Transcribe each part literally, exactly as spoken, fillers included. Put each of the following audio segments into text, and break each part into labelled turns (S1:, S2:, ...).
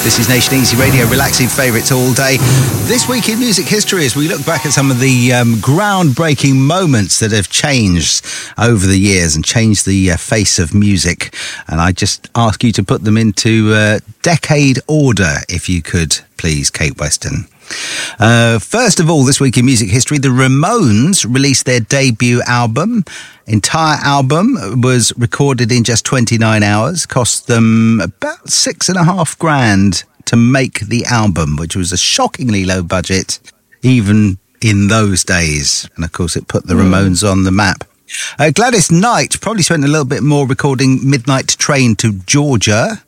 S1: This is Nation Easy Radio, relaxing favourites all day. This week in music history, as we look back at some of the um, groundbreaking moments that have changed over the years and changed the uh, face of music. And I just ask you to put them into uh, decade order, if you could, please, Kate Weston. Uh, first of all, this week in music history, the Ramones released their debut album. Entire album was recorded in just twenty-nine hours, cost them about six and a half grand to make the album, which was a shockingly low budget, even in those days. And of course, it put the Ramones on the map. Uh, Gladys Knight probably spent a little bit more recording Midnight Train to Georgia.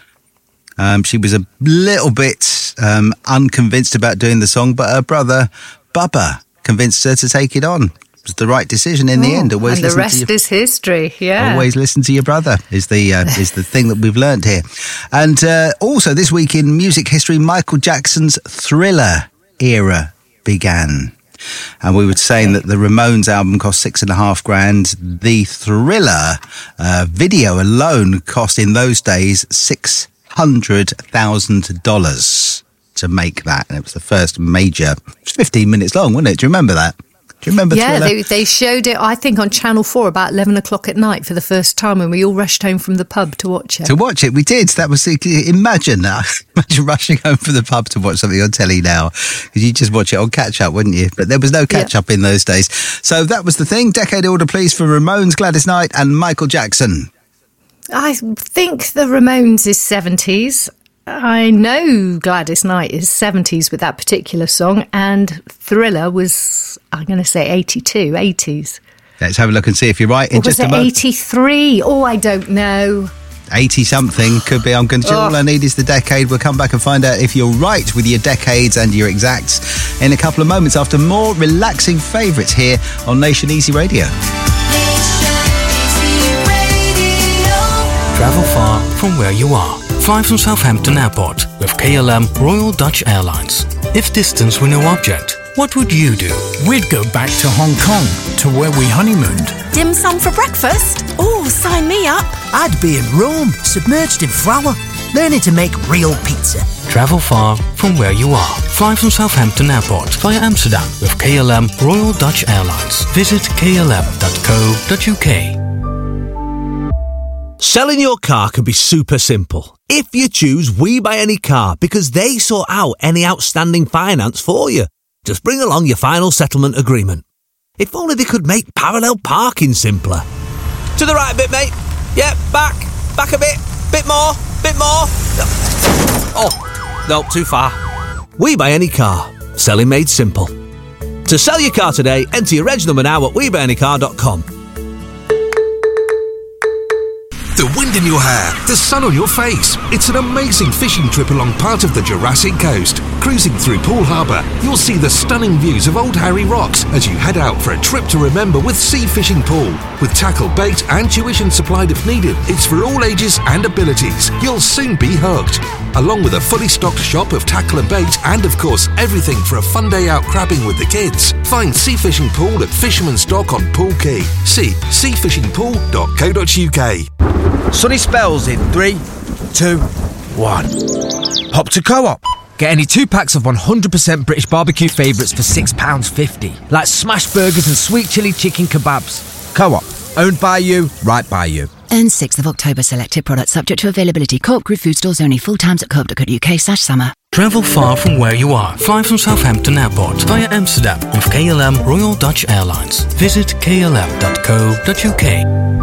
S1: Um, she was a little bit um, unconvinced about doing the song, but her brother, Bubba, convinced her to take it on. It was the right decision in the
S2: oh,
S1: end. Always
S2: and the rest
S1: to your,
S2: is history, yeah.
S1: Always listen to your brother is the uh, is the thing that we've learned here. And uh, also this week in music history, Michael Jackson's Thriller era began. And we were saying that the Ramones album cost six and a half grand. The Thriller uh, video alone cost in those days six hundred thousand dollars to make that. And it was the first major, it was fifteen minutes long, wasn't it? Do you remember that? Do you remember
S2: Yeah,
S1: Thriller?
S2: they, they showed it, I think, on Channel four about eleven o'clock at night for the first time, when we all rushed home from the pub to watch it.
S1: To watch it, we did. That was, imagine that. Imagine rushing home from the pub to watch something on telly now. Because you just watch it on catch-up, wouldn't you? But there was no catch-up yeah. in those days. So that was the thing. Decade order, please, for Ramones, Gladys Knight and Michael Jackson.
S2: I think the Ramones is seventies. I know Gladys Knight is seventies with that particular song, and Thriller was, I'm going to say eighty-two, eighties.
S1: Let's have a look and see if you're right in
S2: or
S1: just
S2: was
S1: a
S2: it
S1: moment.
S2: eighty-three? Oh, I don't know.
S1: eighty-something, could be. I'm going to. Oh. All I need is the decade. We'll come back and find out if you're right with your decades and your exacts in a couple of moments after more relaxing favourites here on Nation Easy Radio.
S3: Travel far from where you are. Fly from Southampton Airport with K L M Royal Dutch Airlines. If distance were no object, what would you do?
S4: We'd go back to Hong Kong, to where we honeymooned.
S5: Dim sum for breakfast? Oh, sign me up.
S6: I'd be in Rome, submerged in flour, learning to make real pizza.
S3: Travel far from where you are. Fly from Southampton Airport via Amsterdam with K L M Royal Dutch Airlines. Visit k l m dot co dot u k.
S7: Selling your car can be super simple if you choose We Buy Any Car, because they sort out any outstanding finance for you. Just bring along your final settlement agreement. If only they could make parallel parking simpler. To the right a bit, mate. Yeah, back. Back a bit. Bit more. Bit more. Oh, no, too far. We Buy Any Car. Selling made simple. To sell your car today, enter your reg number now at we buy any car dot com.
S8: The wind in your hair, the sun on your face. It's an amazing fishing trip along part of the Jurassic Coast. Cruising through Poole Harbour, you'll see the stunning views of Old Harry Rocks as you head out for a trip to remember with Sea Fishing Pool. With tackle, bait and tuition supplied if needed, it's for all ages and abilities. You'll soon be hooked. Along with a fully stocked shop of tackle and bait, and of course everything for a fun day out crabbing with the kids. Find Sea Fishing Pool at Fisherman's Dock on Poole Quay. See sea fishing pool dot co dot u k.
S9: Sunny spells in three, two, one. Hop to Co-op. Get any two packs of one hundred percent British barbecue favourites for six pounds fifty. Like smash burgers and sweet chilli chicken kebabs. Co-op. Owned by you, right by you.
S10: Earn sixth of October. Selected products subject to availability. Co-op Group food stores only. Full times at co op dot co dot u k slash summer.
S3: Travel far from where you are. Fly from Southampton Airport via Amsterdam with K L M Royal Dutch Airlines. Visit k l m dot co dot u k.